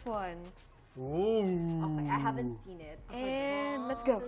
one. Ooh. Okay, I haven't seen it. And let's go.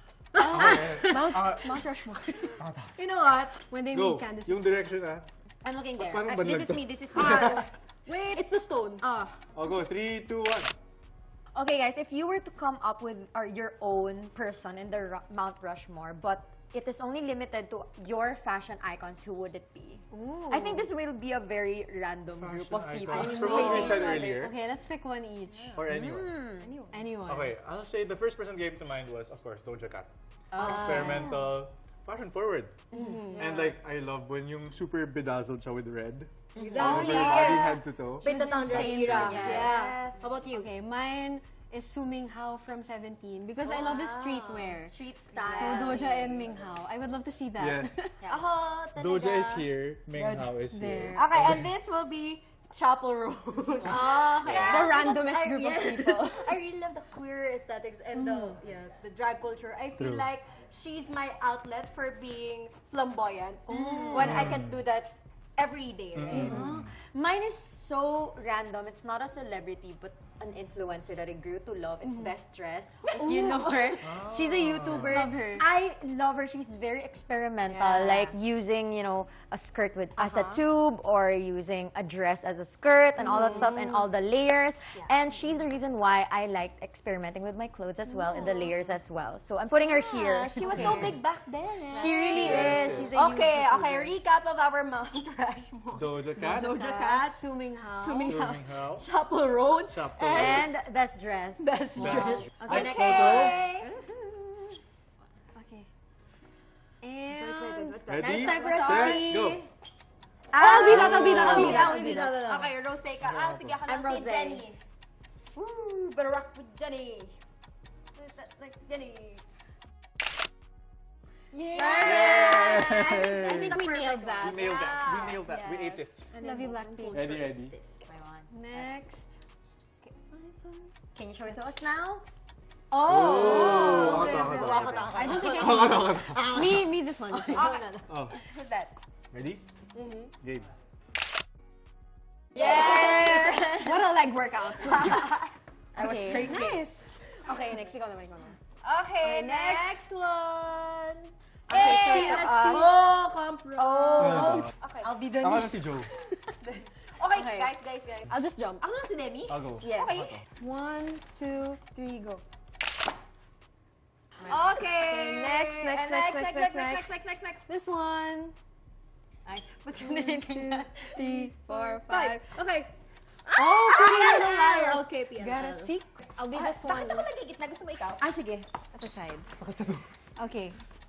Mount Rushmore. You know what? When they Go. meet Candace. Yung direction, ah. I'm looking there. Parang This banlag is to. me, this is me. Wait, it's the stone. I'll go. 3, 2, 1. Okay, guys, if you were to come up with your own person in the Mount Rushmore, but it is only limited to your fashion icons, who would it be? Ooh. I think this will be a very random group of Fashion people. icons. From what we said earlier. Okay, let's pick one each. Or anyone. Anyone. Okay, I'll say the first person came to mind was, of course, Doja Cat. Experimental, fashion forward. And like, I love when yung super bedazzled siya with red. Body head to toe. With the insane era. drag. Yeah. How about you? Okay, mine is Su Minghao from 17 because I love his streetwear. Street style. So Doja and Minghao. I would love to see that. Yes. Ako, talaga. Doja is here, Minghao is There. here. Okay, and this will be Chapel Road. Okay. The randomest group of people. I really love the queer aesthetics and the drag culture. I feel True. like she's my outlet for being flamboyant when I can do that every day, right? Mine is so random. It's not a celebrity, but an influencer that I grew to love. It's Best Dressed. If you know her. She's a YouTuber. Love her. I love her. She's very experimental. Yeah. Like using, you know, a skirt with as a tube or using a dress as a skirt and all that stuff and all the layers. And she's the reason why I liked experimenting with my clothes as well and the layers as well. So I'm putting her here. She was so big back then. She really is. She's a Okay, YouTuber. recap of our Mount Rushmore. Doja Cat, Doja Cat, Su Minghao. Minghao, Chapel Road, Chapel. And Best Dressed. Best Dressed. Okay, next Okay. Okay. And Ready? It's time for us to Set, see. go. I'll be that. Okay, Rose ka. Sige, ako I'm na si Rose. Jenny. Woo, better rock with Jenny. Like Jenny. I think we nailed that. We nailed that. We nailed that. We ate it. Love you, Blackpink. Ready, ready. Next. Can you show it to us now? Oh! okay, I don't think I can. Me, this one. Oh, Who's that? ready? Game. What a leg workout. I was shaking. Nice. Okay, next. Ikaw naman. Okay, next one. Okay, let's see. Oh, compro. Okay. I'll be the Ako na si Joe. Okay, Okay. guys. I'll just jump. Ako na si Demi. I'll go. Yes. Okay. 1, 2, 3, go. Okay. Next. And next. This one. Ay, ba't ka 1, 2, 3, 4, 5. Okay. Oh, Pretty Little Liars. Okay, PSL. Got a secret. I'll be this one. Bakit ako lagi gitna? Gusto mo ikaw? Sige. At the sides. Okay.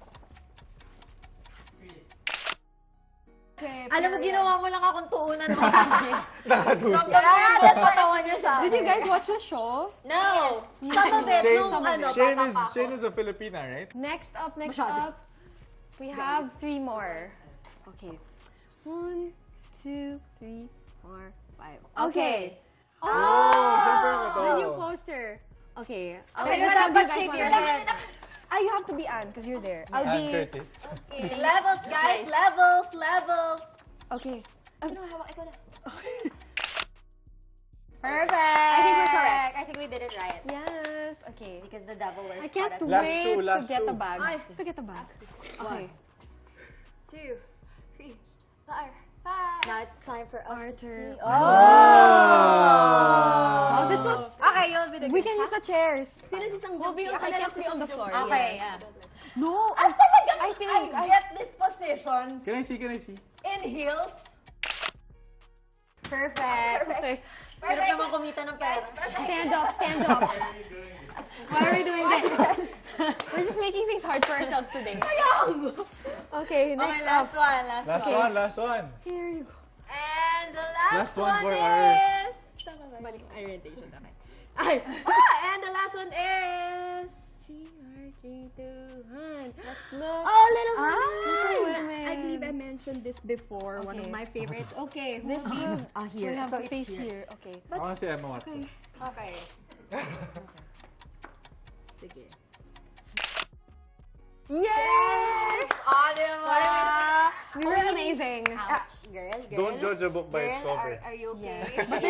Okay. Alam mo, ginawa mo lang akong tuunan mo. Nakatulog. That's patawan niya sa akin. Did you guys watch the show? No. Some of it, nung ano, bata pa ako. Shane is a Filipina, right? Next up, Masyado. we have 3 more. Okay. 1, 2, 3, 4, 5. Okay. Oh, siyempre ako to. The new poster. Okay. Okay, I'll tell wala, you but guys shake one your of them. head. You have to be Anne because you're there. I'll And be. Curtis. Levels, guys. Levels. Okay. Ano, hawak ikaw na. Perfect. I think we're correct. I think we did it right. Yes. Okay. Because the devil wears I can't Prada. wait to last get two. the bag. Ay. To get the bag. Okay. 2, 3, 4, 5. Now it's time for us Arthur. to see. Oh, this was. Okay, you'll be the We can use the chairs. Sino si Sang We'll be Joong? I can't be on the floor. Okay, Yes. yeah. No. Ang talaga, I think I get this position Can I see? Can I see? in heels. Perfect. Okay. Hirap naman kumita ng pera. Stand up. Stand up. Why are we doing this? We're just making things hard for ourselves today. Okay, next up. Last one. Here you go. And the Last last one one for is... Balik ang orientation. Okay. And the last one is... 3, 2, 1. Let's look. Oh, Little Little Women. Women. I believe I mentioned this before. One of Okay. my favorites. Okay. This should. Here. We have So to it's face here. here. Okay. I want to see Emma Watson. Okay. Sige. Yes! Oh, diba? We were amazing. Ouch. Girl. Don't judge a book by its Girl, cover. are you okay? Yes. But